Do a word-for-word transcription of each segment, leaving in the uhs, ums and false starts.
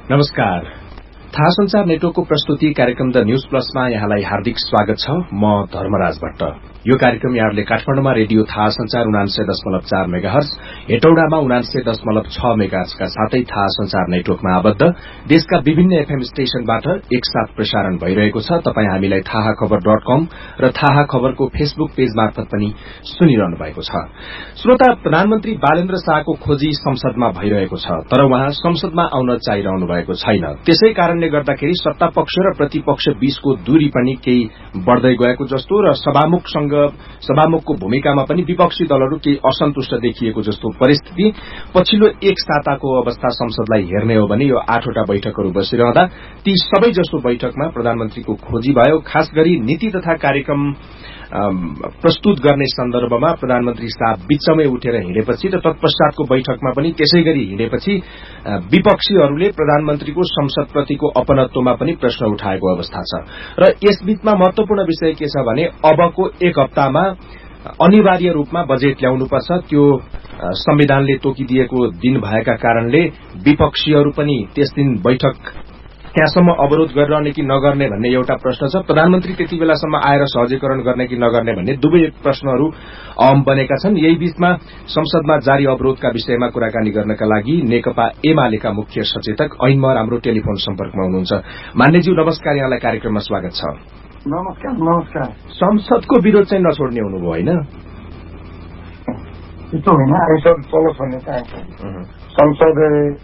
नमस्कार। थाहा संचार नेटवर्कको प्रस्तुति कार्यक्रम द न्यूज प्लसमा यहाँलाई हार्दिक स्वागत छ। म धर्मराज भट्ट। यो कार्यक्रम यहाँहरूले काठमाडौँमा रेडियो थाहा संचार उनान्सय दशमलव चार मेगाहर्ज, हेटौडामा उनान्सय दशमलव छ मेगाहर्जका साथै थाहा संचार नेटवर्कमा आबद्ध देशका विभिन्न एफएम स्टेशनबाट एकसाथ प्रसारण भइरहेको छ। तपाई हामीलाई थाहा खबर डट कम र थाहा खबरको फेसबुक पेज मार्फत पनि सुनिरहनु भएको छ। श्रोता, प्रधानमन्त्री बालेन्द्र शाहको खोजी संसदमा भइरहेको छ, तर उहाँ संसदमा आउन चाहिरहनु भएको छैन। त्यसै कारणले गर्दाखेरि सत्तापक्ष र प्रतिपक्ष बीचको दूरी पनि केही बढ़दै गएको जस्तो र सभामुखसँग सभामुखको भूमिकामा पनि विपक्षी दलहरू केही असन्तुष्ट देखिएको जस्तो परिस्थिति पछिल्लो एक साताको अवस्था संसदलाई हेर्ने हो भने यो आठवटा बैठकहरू बसिरहँदा ती सबै जसो बैठकमा प्रधानमन्त्रीको खोजी भयो। खास गरी नीति तथा कार्यक्रम प्रस्तुत गर्ने सन्दर्भमा प्रधानमन्त्री शाह बीचमै उठेर हिँडेपछि र तत्पश्चातको बैठकमा पनि त्यसै गरी हिँडेपछि विपक्षीहरूले प्रधानमन्त्रीको संसदप्रतिको अपनत्वमा पनि प्रश्न उठाएको अवस्था छ। र यसबीचमा महत्वपूर्ण विषय के छ भने अबको एक हप्तामा अनिवार्य रूपमा बजेट ल्याउनुपर्छ। त्यो संविधानले तोकिदिएको दिन भएका कारणले विपक्षीहरू पनि त्यस दिन बैठक त्यहाँसम्म अवरोध गरिरहने कि नगर्ने भन्ने एउटा प्रश्न छ। प्रधानमन्त्री त्यति बेलासम्म आएर सहजीकरण गर्ने कि नगर्ने भन्ने दुवै प्रश्नहरू अहम बनेका छन्। यही बीचमा संसदमा जारी अवरोधका विषयमा कुराकानी गर्नका लागि नेकपा एमालेका मुख्य सचेतक ऐन महर हाम्रो टेलिफोन सम्पर्कमा हुनुहुन्छ। मान्यज्यू नमस्कार, यहाँलाई कार्यक्रममा स्वागत छ। नमस्कार। नमस्कार। संसदको विरोध चाहिँ नछोड्ने हुनुभयो होइन? यस्तो होइन, हामी सब चलोस् भन्ने चाहन्छौँ। संसद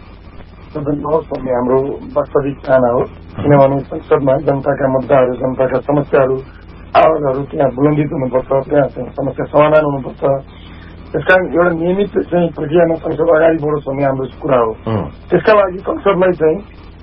होस् भन्ने हाम्रो वास्तविक चाहना हो। किनभने संसदमा जनताका मुद्दाहरू, जनताका समस्याहरू, आवाजहरू त्यहाँ बुलन्दित हुनुपर्छ, त्यहाँ समस्या समाधान हुनुपर्छ। त्यसकारण एउटा नियमित चाहिँ प्रक्रियामा संसद अगाडि बढोस् भन्ने हाम्रो कुरा हो। त्यसका लागि संसदलाई चाहिँ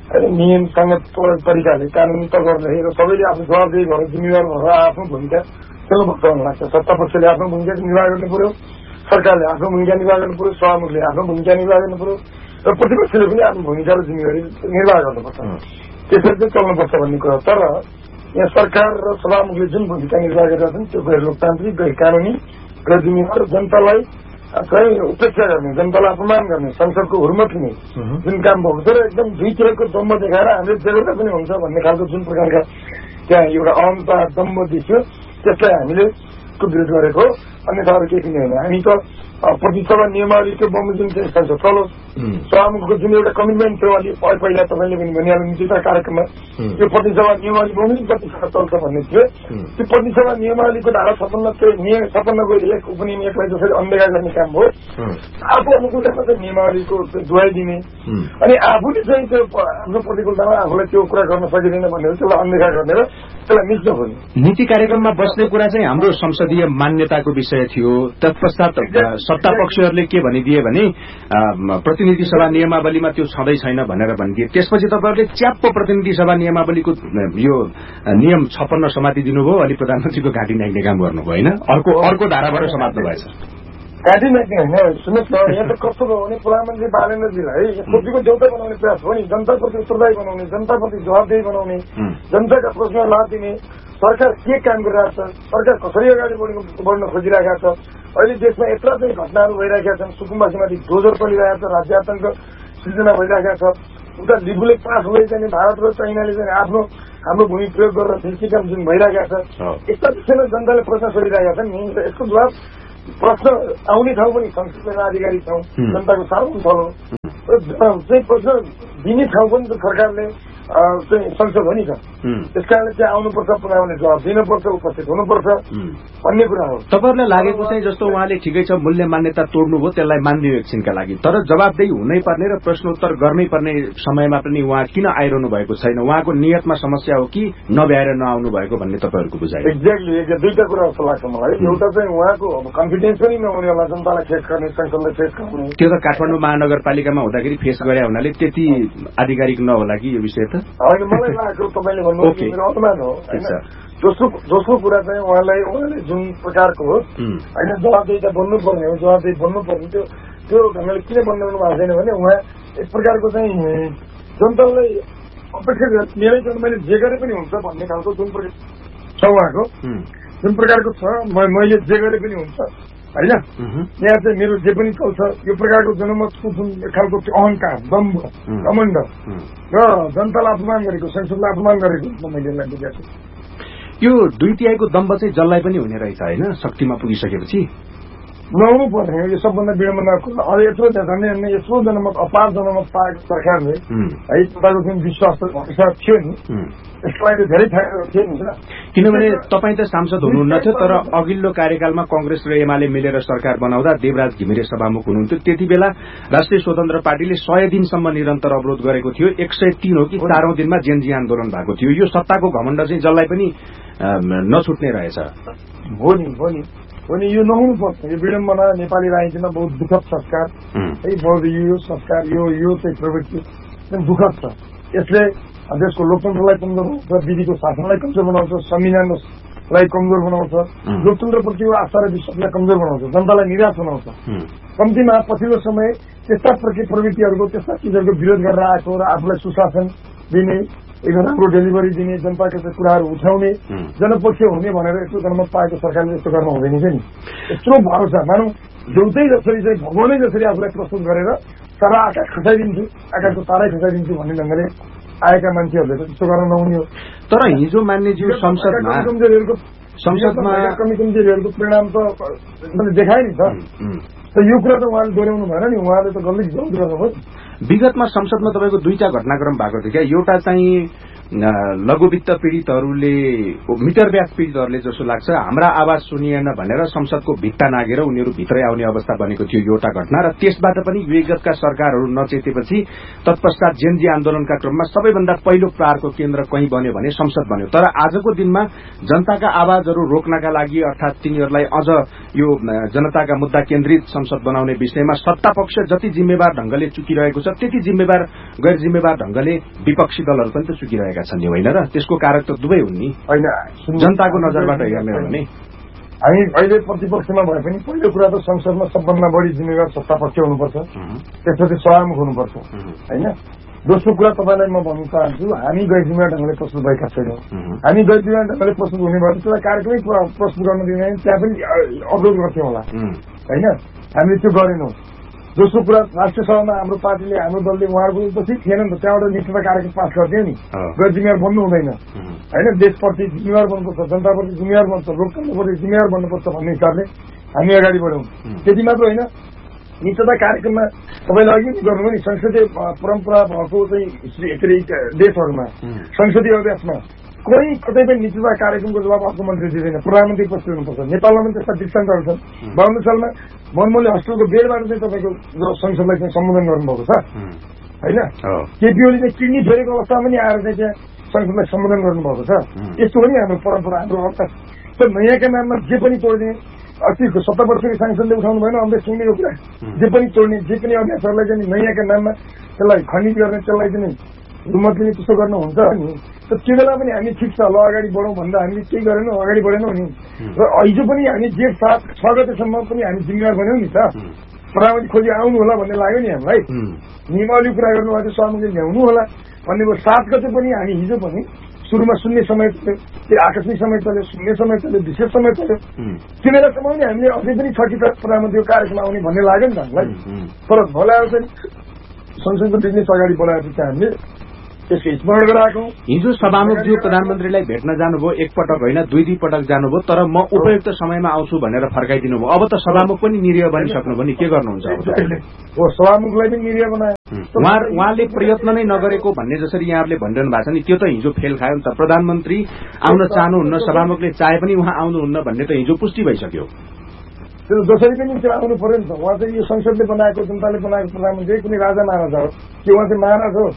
नियमसँग तरिकाले कानूनी तर्कले र सबैले आफ्नो जवाबदेही भएर जिम्मेवार भएर आफ्नो भूमिका खेल्नुपर्छ भन्ने लाग्छ। सत्तापक्षले आफ्नो भूमिका निर्वाह गर्नु पर्यो, सरकारले आफ्नो भूमिका निर्वाह गर्नु पर्यो, सभामुखले आफ्नो भूमिका निर्वाह गर्नु पर्यो र प्रतिपक्षले पनि आफ्नो भूमिका र जिम्मेवारी निर्वाह गर्नुपर्छ। त्यसरी चाहिँ चल्नुपर्छ भन्ने कुरा। तर यहाँ सरकार र सभामुखले जुन भूमिका निर्वाह गरेका छन् त्यो गैर लोकतान्त्रिक, गैर कानूनी, गैर जिम्मेवार, जनतालाई चाहिँ उपेक्षा गर्ने, जनतालाई अपमान गर्ने, संसदको हुर्मत हुने जुन काम भएको छ र एकदम दुईतिरको दम्ब देखाएर हामीले जेगेर पनि हुन्छ भन्ने खालको जुन प्रकारका त्यहाँ एउटा अहमता दम्ब देखियो, त्यसलाई हामीले विरोध गरेको। अन्यथा अरू केही पनि होइन। हामी त प्रतिसभा नियमावलीको बमोजिम चाहिँ संसद चलोस्, सभामुखको जुन एउटा कमिटमेन्ट थियो अलि पहिला तपाईँले पनि भनिहाल्नु नीतिका कार्यक्रममा यो प्रतिसभा नियमावली बमोजिम प्रतिसभा चल्छ भन्ने थियो। त्यो प्रतिसभा नियमावलीको धारा छपन्न छपन्नको एक उपनियम एकलाई जसरी अनदेखा गर्ने काम हो, आफू अनुकूलतामा चाहिँ नियमावलीको दुहाई दिने अनि आफूले चाहिँ त्यो आफ्नो प्रतिकूलतामा आफूलाई त्यो कुरा गर्न सकिँदैन भनेर त्यसलाई अनदेखा गर्ने र त्यसलाई मिच्न खोज्ने। नीति कार्यक्रममा बस्ने कुरा चाहिँ हाम्रो संसदीय मान्यताको विषय थियो। तत्पश्चात सत्तापक्षहरूले के भनिदिए भने प्रतिनिधि सभा नियमावलीमा त्यो छँदै छैन भनेर भनिदिए। त्यसपछि तपाईँहरूले च्याप्प प्रतिनिधि सभा नियमावलीको यो नियम छप्पन्न समाति दिनुभयो, अनि प्रधानमन्त्रीको घाँटी नाग्ने काम गर्नुभयो होइन? अर्को अर्को धाराबाट समात्नु भएछ। घाँटी नाग्ने होइन, सुन्नुहोस् न, यहाँ त कस्तो भयो भने प्रधानमन्त्री बालेन्द्रजीलाई खोजीको देउता बनाउने प्रयास हो नि। जनताप्रति उत्तरदायी बनाउने, जनताप्रति जवाबदेही बनाउने, जनताका प्रश्न लादिने, सरकार के काम गरिरहेको छ, सरकार कसरी अगाडि बढ्न खोजिरहेका छ। अहिले देशमा यत्रो चाहिँ घटनाहरू भइरहेका छन्। सुकुम्बासीमाथि डोजर चलिरहेको छ, राज्य आतंक सृजना भइरहेका छ। उता लिबुले पास हुँदै चाहिँ भारत र चाइनाले चाहिँ आफ्नो हाम्रो भूमि प्रयोग गरेर फिर्तीकाम जुन भइरहेका छ, यस्ता विषयमा जनताले प्रश्न सोधिरहेका छन् नि। यसको जवाब प्रश्न आउने ठाउँ पनि संसदमा आधिकारिक ठाउँ, जनताको सार्वजनिक स्थल हो। चाहिँ प्रश्न दिने ठाउँ पनि सरकारले चाहिँ संसद हो नि त। त्यस कारणले त्यहाँ आउनुपर्छ, पुनः जवाब दिनुपर्छ, उपस्थित हुनुपर्छ भन्ने कुरा हो। तपाईँहरूलाई लागेको चाहिँ जस्तो उहाँले ठिकै छ मूल्य मान्यता तोड्नुभयो, त्यसलाई मानिदियो एकछिनका लागि, तर जवाबदेही हुनै पर्ने र प्रश्नोत्तर गर्नै पर्ने समयमा पनि उहाँ किन आइरहनु भएको छैन? उहाँको नियतमा समस्या हो कि नभ्याएर नआउनु भएको भन्ने तपाईँहरूको बुझाइ? एक्ज्याक्टली दुईटा कुरा जस्तो लाग्छ मलाई। एउटा चाहिँ उहाँको कन्फिडेन्स पनि नहुने होला, जनतालाई फेस गर्ने, संसदलाई फेस गर्ने। त्यो त काठमाडौँ महानगरपालिकामा हुँदाखेरि फेस गरे हुनाले त्यति आधिकारिक नहोला कि यो विषय त? होइन, मलाई लागेको तपाईँले भन्नु मेरो अनुमान हो। दोस्रो दोस्रो कुरा चाहिँ उहाँलाई उहाँले जुन प्रकारको हो होइन जवाबदेही त बन्नु पर्ने हो, जवाबदेही बन्नु पर्ने त्यो त्यो ढङ्गले किन बन्नु भएको छैन भने उहाँ एक प्रकारको चाहिँ जनतालाई अपेक्षा मेरै मैले जे गरे पनि हुन्छ भन्ने खालको जुन प्रकार छ उहाँको, जुन प्रकारको छ मैले जे गरे पनि हुन्छ होइन। यहाँ चाहिँ मेरो जे पनि चल्छ यो प्रकारको जनमतको जुन खालको अहंकार, दम्भ, घमण्ड र जनतालाई अपमान गरेको, संसदलाई अपमान गरेको मैले यसलाई बुझेको छु। यो दुई तिहाईको दम्ब चाहिँ जसलाई पनि हुने रहेछ होइन, शक्तिमा पुगिसकेपछि नहुनु पर्ने यो सबभन्दा विडम्बनाको। अब यत्रो झन्डै अन्य यत्रो जनमत अपार जनमत पाएको सरकारले है तपाईँको जुन विश्वास थियो नि यसलाई धेरै फाइदा थियो नि। किनभने तपाईँ त सांसद हुनुहुन्न थियो, तर अघिल्लो कार्यकालमा कांग्रेस र एमाले मिलेर सरकार बनाउँदा देवराज घिमिरे सभामुख हुनुहुन्थ्यो। त्यति बेला राष्ट्रिय स्वतन्त्र पार्टीले सय दिनसम्म निरन्तर अवरोध गरेको थियो। एक सय तीन हो कि चारौं दिनमा जेनजी आन्दोलन भएको थियो। यो सत्ताको घमण्ड चाहिँ जसलाई पनि नछुट्ने रहेछ। हो नि हो नि हो नि यो नहुनु पर्छ। यो विडम्बना नेपाली राजनीतिमा बहुत दुःखद संस्कार है, बहुत यो संस्कार यो यो चाहिँ प्रवृत्ति दुःखद छ। यसले देशको लोकतन्त्रलाई कमजोर बनाउँछ, विधिको शासनलाई कमजोर बनाउँछ, संविधानलाई कमजोर बनाउँछ, लोकतन्त्रप्रतिको आस्था र विश्वासलाई कमजोर बनाउँछ, जनतालाई निराश बनाउँछ। कम्तीमा पछिल्लो समय त्यस्ता प्रवृत्तिहरूको त्यस्ता चिजहरूको विरोध गरेर आएको र आफूलाई सुशासन दिने, एकदम राम्रो डेलिभरी दिने, जनताका कुराहरू उठाउने, जनपक्षीय हुने भनेर यस्तो जनमत पाएको सरकारले यस्तो गर्न हुँदैन नि। यत्रो भरोसा मानौँ एउटै जसरी चाहिँ भगवानै जसरी आफूलाई प्रस्तुत गरेर सारा आकाश खसाइदिन्छु, आकाशको तारै खसाइदिन्छु भन्ने ढङ्गले आएका मान्छेहरूले त त्यस्तो गर्न नहुने हो। तर हिजो मान्यज्यू संसदमा संसदमा कमी कमजोरीहरूको परिणाम त देखाए नि त। यो कुरा त उहाँले दोहोऱ्याउनु भएन नि, उहाँले त गल्ती गल्ती गर्नुभयो। विगतमा संसदमा तपाईँको दुईटा घटनाक्रम भएको थियो क्या। एउटा चाहिँ लघुवित्त पीड़ितहरूले, मिटर ब्याज पीड़ितहरूले जसो लाग्छ हाम्रा आवाज सुनिएन भनेर संसदको भित्ता नागेर उनीहरू भित्रै आउने अवस्था बनेको थियो एउटा घटना। र त्यसबाट पनि विगतका सरकारहरू नचेतेपछि तत्पश्चात जेनजी आन्दोलनका क्रममा सबैभन्दा पहिलो प्रहारको केन्द्र कहीँ बन्यो भने संसद बन्यो। तर आजको दिनमा जनताका आवाजहरू रोक्नका लागि अर्थात तिनीहरूलाई अझ यो जनताका मुद्दा केन्द्रित संसद बनाउने विषयमा सत्तापक्ष जति जिम्मेवार ढंगले चुकिरहेको छ त्यति जिम्मेवार गैर जिम्मेवार ढंगले विपक्षी दलहरू पनि त चुकिरहेका छन् नि, होइन र? त्यसको कारक त दुवै हुन् नि, जनताको नजरबाट हेर्ने हो भने। हामी अहिले प्रतिपक्षमा भए पनि पहिलो कुरा त संसदमा सबभन्दा बढी जिम्मेवार सत्तापक्ष हुनुपर्छ, त्यसपछि सभामुख हुनुपर्छ, होइन? दोस्रो कुरा तपाईँलाई म भन्न चाहन्छु, हामी गैर जिम्मेवार ढङ्गले प्रस्तुत भएका छैनौँ। हामी गैर जिम्मेवार ढङ्गले प्रस्तुत हुने भयो त्यसलाई कार्यक्रमै प्रस्तुत गर्न दिँदैन, त्यहाँ पनि अवरोध गर्थ्यौँ होला, होइन? हामीले त्यो गरेनौँ। दोस्रो कुरा राष्ट्रिय सभामा हाम्रो पार्टीले हाम्रो दलले उहाँहरूको उपस्थित थिएन नि त, त्यहाँबाट निश्चित कार्यक्रम पास गर्थ्यो नि। गैर जिम्मेवार बन्नु हुँदैन, होइन? देशप्रति जिम्मेवार बन्नुपर्छ, जनताप्रति जिम्मेवार बन्नुपर्छ, लोकतन्त्रप्रति जिम्मेवार बन्नुपर्छ भन्ने हिसाबले हामी अगाडि बढौँ। त्यति मात्र होइन, निश्चित कार्यक्रममा तपाईँले अघि गर्नुभयो नि संसदीय परम्परा भएको चाहिँ के अरे देशहरूमा संसदीय अभ्यासमा कोही कतै पनि निश्चित कार्यक्रमको जवाब अर्थमन्त्री दिँदैन, प्रधानमन्त्री उपस्थित हुनुपर्छ। नेपालमा पनि त्यस्ता दृष्टान्तहरू छन्। बाहन्न सालमा मनमोहनले हस्पिटलको बेडबाट चाहिँ तपाईँको संसदलाई चाहिँ सम्बोधन गर्नुभएको छ, होइन? केपी ओलीले चाहिँ किडनी फेरेको अवस्थामा पनि आएर चाहिँ त्यहाँ संसदलाई सम्बोधन गर्नुभएको छ। यस्तो हो नि हाम्रो परम्परा, हाम्रो अभ्यास। नयाँका नाममा जे पनि तोड्ने, अस्ति सत्तर वर्षको सांसदले उठाउनु भएन अम्बेस सुन्नेको कुरा, जे पनि तोड्ने, जे पनि अभ्यासहरूलाई चाहिँ नयाँका नाममा त्यसलाई खण्डित गर्ने, त्यसलाई चाहिँ हिम्मत लिने, त्यस्तो गर्नुहुन्छ नि। त त्यो बेला पनि हामी ठिक छ ल अगाडि बढौँ भन्दा हामीले केही गरेनौँ, अगाडि बढेनौँ नि। र हिजो पनि हामी जेठ सात छ गतेसम्म पनि हामी जिम्मेवार बन्यौँ नि त। प्रधानमन्त्री खोजी आउनु होला भन्ने लाग्यो नि हामीलाई। नियमावली कुरा गर्नुभएको थियो, सभामुखले ल्याउनु होला भन्ने भयो। सात गते पनि हामी हिजो पनि सुरुमा सुन्ने समय चल्यो, त्यो आकस्मिक समय चल्यो, सुन्ने समय चल्यो, विशेष समय चल्यो। त्यो बेलासम्म पनि हामीले अझै पनि छ कि त प्रधानमन्त्रीको कार्यक्रम आउने भन्ने लाग्यो नि त हामीलाई। तर भोलाएर चाहिँ संसदको बिजनेस अगाडि बढाएपछि चाहिँ हामीले त्यसको स्मरण गराएको। हिजो सभामुखज्यू प्रधानमन्त्रीलाई भेट्न जानुभयो, एकपटक होइन दुई दुई पटक जानुभयो, तर म उपयुक्त समयमा आउँछु भनेर फर्काइदिनु भयो। अब त सभामुख पनि निरीह बनिसक्नुभयो नि, के गर्नुहुन्छ अब? हो, सभामुखलाई पनि निरीह बनायो। उहाँ उहाँले प्रयत्न नै नगरेको भन्ने जसरी यहाँहरूले भनिरहनु भएको छ नि, त्यो त हिजो फेल खायो नि त। प्रधानमन्त्री आउन चाहनुहुन्न, सभामुखले चाहे पनि उहाँ आउनुहुन्न भन्ने त हिजो पुष्टि भइसक्यो। त्यो जसरी पनि त्यो आउनु पर्यो नि त। उहाँ चाहिँ यो संसदले बनाएको, जनताले बनाएको प्रधानमन्त्री कुनै राजा महाराजा हो कि उहाँ चाहिँ महाराज हो?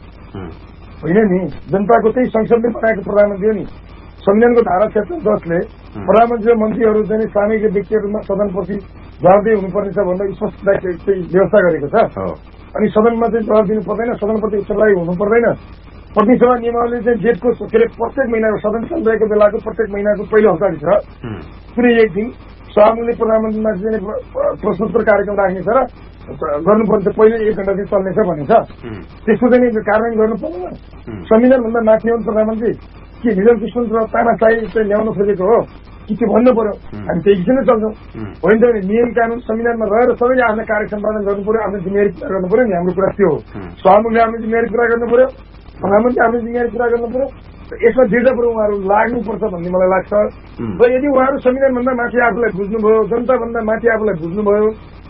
होइन नि, जनताको चाहिँ संसदले बनाएको प्रधानमन्त्री हो नि। संविधानको धारा क्षेत्र दसले प्रधानमन्त्री र मन्त्रीहरू चाहिँ सामूहिक व्यक्तिहरूमा सदनप्रति जवाबदेही हुनुपर्ने छ भनेर स्पष्ट व्यवस्था गरेको छ। अनि सदनमा चाहिँ जवाब दिनु पर्दैन, सदनप्रति उत्तरदायी हुनु पर्दैन। प्रतिसभा नियमावली चाहिँ जेठको के अरे प्रत्येक महिनाको सदन चलिरहेको बेलाको प्रत्येक महिनाको पहिलो हप्ताभित्र कुनै एक दिन सभामुखले प्रधानमन्त्रीमा चाहिँ प्रश्नोत्तर कार्यक्रम राख्नेछ र गर्नुपर्छ, पहिले एक घण्टा चाहिँ चल्नेछ भनेछ। त्यसको चाहिँ कार्यान्वयन गर्नु पर्दैन। संविधानभन्दा माथि हो प्रधानमन्त्री। के निजन किसिम तानाशाही चाहिँ ल्याउन खोजेको हो कि त्यो भन्नु पर्यो हामी त्यही किसिमले चल्छौँ होइन त नियम कानून संविधानमा रहेर सबैले आफ्नो कार्य सम्पादन गर्नु पर्यो आफ्नो जिम्मेवारी पूरा गर्नु पर्यो नि हाम्रो कुरा त्यो हो सभामुखले आफ्नो जिम्मेवारी पूरा गर्नु पर्यो प्रधानमन्त्री आफ्नो जिम्मेवारी पूरा गर्नु पर्यो यसमा दृढतापूर्वक उहाँहरू लाग्नुपर्छ भन्ने मलाई लाग्छ र यदि उहाँहरू संविधानभन्दा माथि आफूलाई बुझ्नुभयो जनताभन्दा माथि आफूलाई बुझ्नुभयो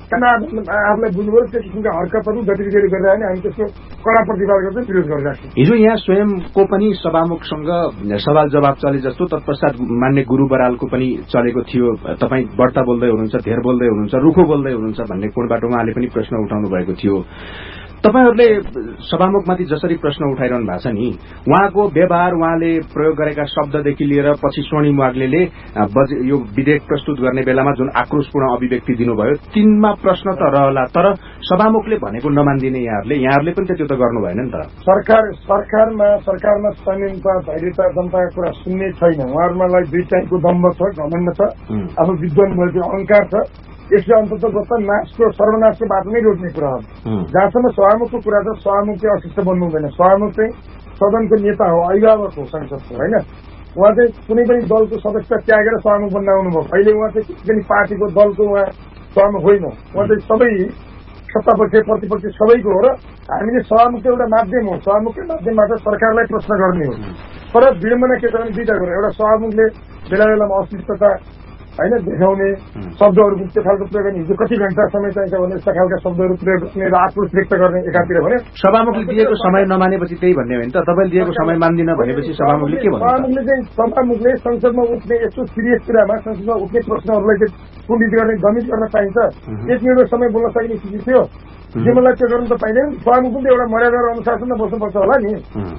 आफूलाई बुझ्नुभयो त्यो किसिमका हरकतहरू गतिविधिहरू गरिरह्यो भने हामी त्यसको कड़ा प्रतिवाद गर्दै विरोध गरिरहेको छौँ। हिजो यहाँ स्वयंको पनि सभामुखसँग सवाल जवाब चले जस्तो तत्पश्चात मान्य गुरु बरालको पनि चलेको थियो। तपाईँ बढ्ता बोल्दै हुनुहुन्छ, धेर बोल्दै हुनुहुन्छ, रुखो बोल्दै हुनुहुन्छ भन्ने कोणबाट उहाँले पनि प्रश्न उठाउनु भएको थियो। तपाईहरूले सभामुखमाथि जसरी प्रश्न उठाइरहनु भएको छ नि, उहाँको व्यवहार, उहाँले प्रयोग गरेका शब्ददेखि लिएर पछि स्वर्णिम वाग्लेले यो विधेयक प्रस्तुत गर्ने बेलामा जुन आक्रोशपूर्ण अभिव्यक्ति दिनुभयो तिनमा प्रश्न त रहला, तर सभामुखले भनेको नमान्दिने यहाँहरूले यहाँहरूले पनि त त्यो त गर्नु भएन नि त। सरकार सरकारमा सरकारमा संयमता, धैर्यता, जनताको कुरा सुन्ने छैन। उहाँहरूमा दुई टाइपको दम्भ छ, घमण्ड छ, आफ्नो विद्वान भएको अहंकार छ। यसले अन्ततः नाशको सर्वनाशको बाटो नै रोक्ने कुरा हो। जहाँसम्म सभामुखको कुरा छ, सभामुख चाहिँ अशिष्ट बन्नु हुँदैन। सभामुख चाहिँ सदनको नेता हो, अभिभावक हो संसदको होइन। उहाँ चाहिँ कुनै पनि दलको सदस्य त्यागेर सभामुख बन्न आउनुभयो। अहिले उहाँ चाहिँ कुनै पनि पार्टीको दलको उहाँ सभामुख होइन। उहाँ चाहिँ सबै सत्तापक्ष प्रतिपक्ष सबैको हो र हामीले सभामुख एउटा माध्यम हो। सभामुखकै माध्यमबाट सरकारलाई प्रश्न गर्ने हो। तर विडम्बना के छ भने दुईटा कुरा, एउटा सभामुखले बेला बेलामा अस्थिरता होइन देखाउने शब्दहरू त्यो खालको प्रयोग गर्ने। हिजो कति घण्टा समय चाहिन्छ भने यस्ता खालका शब्दहरू प्रयोग गर्ने र आक्रोश व्यक्त गर्ने एकातिर भने सभामुखले दिएको समय नमानेपछि त्यही भन्ने हो नि त। तपाईँले दिएको समय मान्दिन भनेपछि सभामुखले के भन्नु? सभामुखले चाहिँ सभामुखले संसदमा उठ्ने यस्तो सिरियस कुरामा संसदमा उठ्ने प्रश्नहरूलाई चाहिँ पुलिस गर्ने दमित गर्न चाहिन्छ। एक मिनट समय बोल्न सक्ने स्थिति थियो। जिम्मेलाई त्यो गर्नु त पाइँदैन। सभामुख पनि एउटा मर्यादा र अनुशासनमा बस्नुपर्छ होला नि।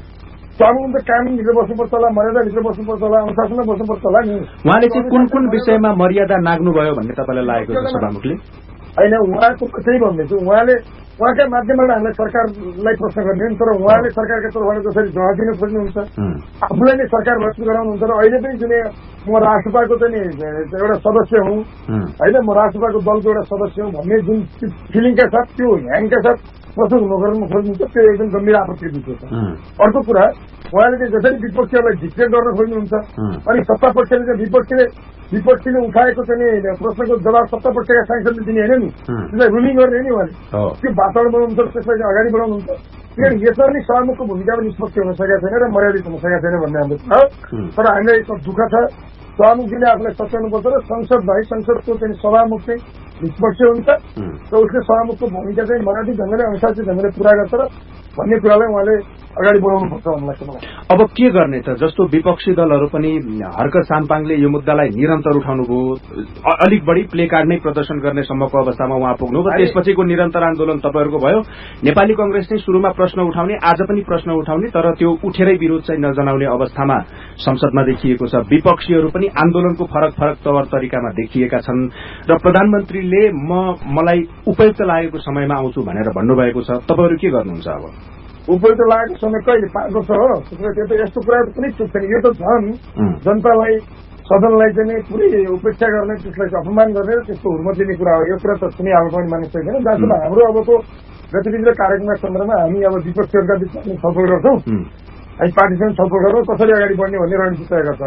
सभामुख त कानूनभित्र बस्नुपर्छ होला, मर्यादाभित्र बस्नुपर्छ होला, अनुशासनमा बस्नुपर्छ होला नि। उहाँले चाहिँ कुन कुन विषयमा मर्यादा नाग्नुभयो भन्ने तपाईँलाई लागेको छ सभामुखले? होइन, उहाँको त्यही भन्दैछु। उहाँले उहाँका माध्यमबाट हामीलाई सरकारलाई प्रश्न गर्ने तर उहाँले सरकारका तर्फबाट जसरी जवाब दिन खोज्नुहुन्छ, आफूलाई नै सरकार भ्रष्ट गराउनुहुन्छ। र अहिले पनि जुन म राष्ट्रसभाको चाहिँ एउटा सदस्य हुँ होइन, म राष्ट्रसभाको दलको एउटा सदस्य हुँ भन्ने जुन फिलिङका साथ त्यो ह्याङका साथ प्रस्तुत हुनु गर्न खोज्नुहुन्छ, त्यो एकदम गम्भीर आपत्ति विषय छ। अर्को कुरा, उहाँले चाहिँ जसरी विपक्षीहरूलाई ढिक्टेट गर्न खोज्नुहुन्छ अनि सत्तापक्षले चाहिँ विपक्षीले विपक्षीले उठाएको चाहिँ प्रश्नको जवाब सत्तापक्षका सांसदले दिने होइन नि, त्यसलाई रुलिङ गर्ने नि उहाँले त्यो वातावरण बनाउनुहुन्छ, त्यसलाई चाहिँ अगाडि बढाउनुहुन्छ। किनभने यसरी नै सभामुखको भूमिका पनि निष्पक्ष हुन सकेका छैन र मर्यादित हुन सकेका छैन भन्ने हाम्रो छ। तर हामीलाई यसमा दुःख छ, सभामुखले आफूलाई सच्याउनुपर्छ र संसद भाइ संसदको चाहिँ सभामुख चाहिँ निष्पक्ष हुन्छ र उसले सभामुखको भूमिका चाहिँ मर्यादित ढङ्गले अनुशासित ढङ्गले पूरा गर्छ र भन्ने कुरालाई उहाँले अगाडि बढाउनुपर्छ भन्ने लाग्छ मलाई। अब के गर्ने त? जस्तो विपक्षी दलहरू पनि हर्क साम्पाङले यो मुद्दालाई निरन्तर उठाउनुभयो, अलिक बढी प्ले कार्ड नै प्रदर्शन गर्ने सम्मको अवस्थामा उहाँ पुग्नुभयो। त्यसपछिको निरन्तर आन्दोलन तपाईँहरूको भयो। नेपाली कंग्रेस चाहिँ सुरुमा प्रश्न उठाउने, आज पनि प्रश्न उठाउने, तर त्यो उठेरै विरोध चाहिँ नजनाउने अवस्थामा संसदमा देखिएको छ। विपक्षीहरू पनि आन्दोलनको फरक फरक तवर तरिकामा देखिएका छन् र प्रधानमन्त्रीले म मलाई उपयुक्त लागेको समयमा आउँछु भनेर भन्नुभएको छ। तपाईँहरू के गर्नुहुन्छ? अब उपयुक्त लागेको समय कहिले पाँच वर्ष हो, त्यो त यस्तो कुरा पनि चुक्दैन। यो त झन् जनतालाई सदनलाई चाहिँ पुरै उपेक्षा गर्ने, त्यसलाई अपमान गर्ने र त्यसको हुर्मत दिने कुरा हो। यो कुरा त कुनै हालमा पनि मान्न सकिँदैन। जहाँसम्म हाम्रो अबको गतिविधि र कार्यक्रमका सन्दर्भमा हामी अब विपक्षीहरूका बिचमा छलफल गर्छौँ, हामी पार्टीसँग छलफल गरेर कसरी अगाडि बढ्ने भन्ने रणनीति तय गर्छौँ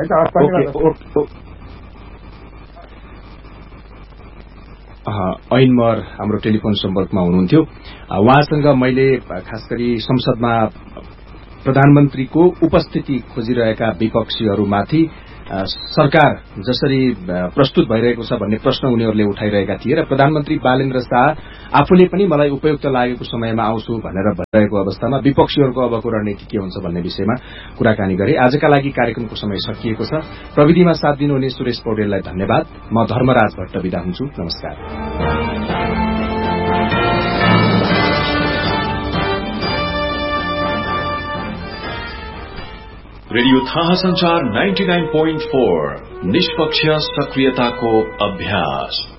है। ऐनमर हाम्रो टेलिफोन सम्पर्कमा हुनुहुन्थ्यो। उहाँसँग मैले खास गरी संसदमा प्रधानमन्त्रीको उपस्थिति खोजिरहेका विपक्षीहरूमाथि सरकार जसरी प्रस्तुत भइरहेको छ भन्ने प्रश्न उनीहरूले उठाइरहेका थिए र प्रधानमन्त्री बालेन्द्र शाह आफूले पनि मलाई उपयुक्त लागेको समयमा आउँछु भनेर भनिरहेको अवस्थामा विपक्षीहरूको अबको रणनीति के हुन्छ भन्ने विषयमा कुराकानी गरे। आजका लागि कार्यक्रमको समय सकिएको छ। प्रविधिमा साथ दिनुहुने सुरेश पौडेललाई धन्यवाद। म धर्मराज भट्ट बिदा हुन्छु। नमस्कार। रेडियो थाहा संचार नाइन्टी नाइन पोइन्ट फोर निष्पक्ष सक्रियताको अभ्यास।